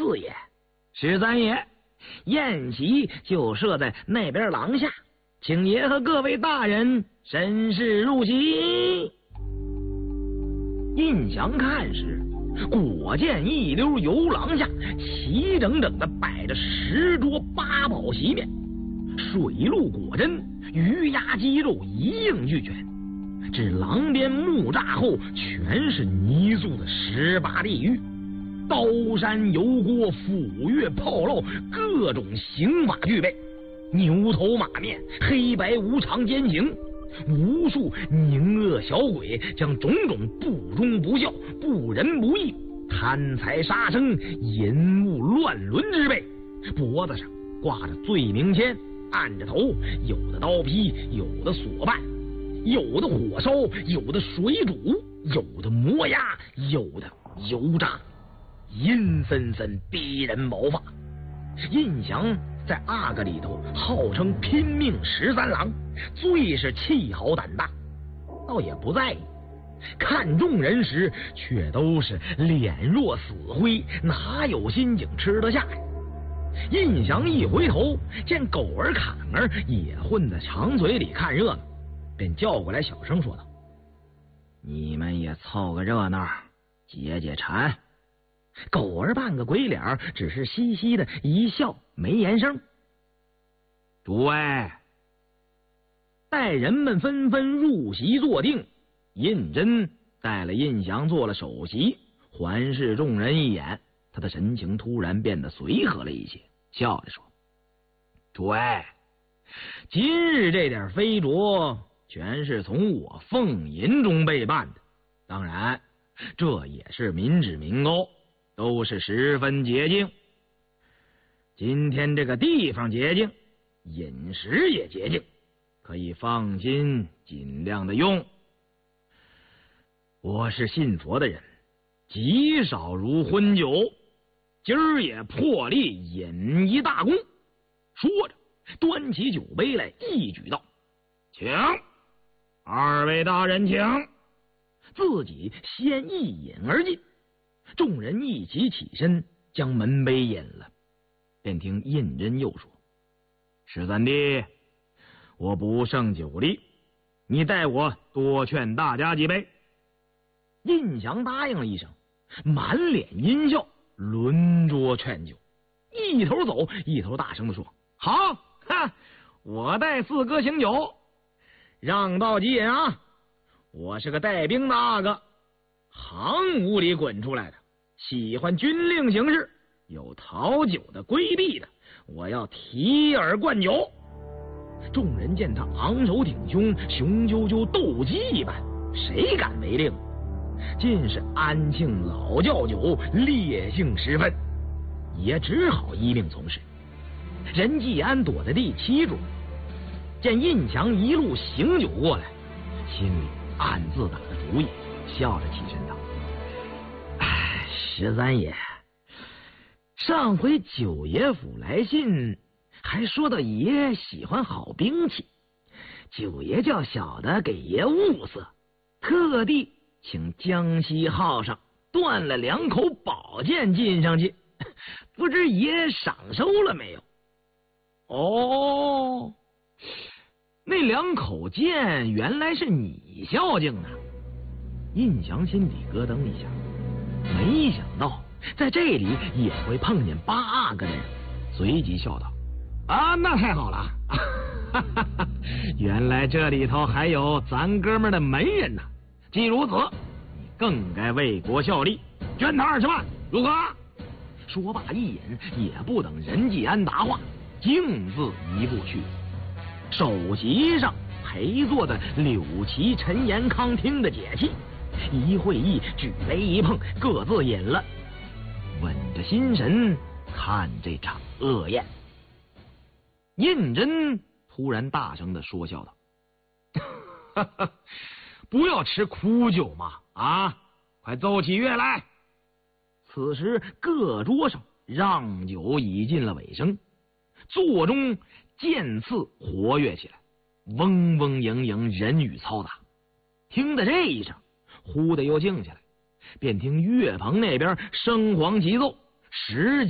四爷、13爷，宴席就设在那边廊下，请爷和各位大人绅士入席。胤祥看时，果见一溜游廊下齐整整的摆着10桌8宝席面，水陆果珍、鱼鸭鸡肉一应俱全。至廊边木栅后，全是泥塑的18地狱，刀山油锅、斧钺炮烙，各种刑法俱备，牛头马面、黑白无常奸刑，无数宁恶小鬼将种种不忠不孝、不仁不义、贪财杀生、淫物乱伦之辈，脖子上挂着罪名签，按着头，有的刀劈，有的锁办，有的火烧，有的水煮，有的磨压，有的油炸，阴森森，逼人毛发。胤祥在阿哥里头号称拼命13郎，最是气豪胆大，倒也不在意。看众人时，却都是脸若死灰，哪有心境吃得下呀？胤祥一回头，见狗儿、坎儿也混在长嘴里看热闹，便叫过来，小声说道：“你们也凑个热闹，解解馋。”狗儿半个鬼脸，只是嘻嘻的一笑，没言声。诸位，待人们纷纷入席坐定，胤禛带了胤祥做了首席，环视众人一眼，他的神情突然变得随和了一些，笑着说：“诸位，今日这点飞擢，全是从我俸银中备办的，当然，这也是民脂民膏，都是十分洁净。今天这个地方洁净，饮食也洁净，可以放心尽量的用。我是信佛的人，极少如荤酒，今儿也破例饮一大功。”说着端起酒杯来，一举道：“请二位大人请。”自己先一饮而尽，众人一起起身将门杯饮了。便听胤禛又说：“13弟，我不胜酒力，你代我多劝大家几杯。”胤祥答应了一声，满脸阴笑，轮桌劝酒，一头走一头大声的说：“好，哈，我带四哥行酒，让道即饮啊！我是个带兵的阿哥，行伍里滚出来的，喜欢军令行事，有讨酒的规避的，我要提耳灌酒。”众人见他昂首挺胸，雄赳赳斗鸡一般，谁敢违令？尽是安庆老教酒，烈性十分，也只好依命从事。任继安躲在第7桌，见胤祥一路行酒过来，心里暗自打了主意，笑着起身道：“13爷，上回九爷府来信，还说到爷喜欢好兵器，九爷叫小的给爷物色，特地请江西号上断了2口宝剑进上去，不知爷赏收了没有？”“哦，那2口剑原来是你孝敬的。”胤祥心里咯噔一下，没想到在这里也会碰见8阿哥的人，随即笑道：“啊，那太好了，原来这里头还有咱哥们的门人呢。既如此，你更该为国效力，捐他20万，如何？”说罢一饮，也不等任继安答话，径自一步去。首席上陪坐的柳旗、陈延康听得解气，一会意，举杯一碰，各自饮了，稳着心神看这场恶宴。胤禛突然大声的说笑道：“不要吃苦酒嘛！啊，快奏起乐来！”此时各桌上让酒已进了尾声，座中渐次活跃起来，嗡嗡盈盈，人语嘈杂。听得这一声，忽的又静下来，便听乐棚那边声簧齐奏，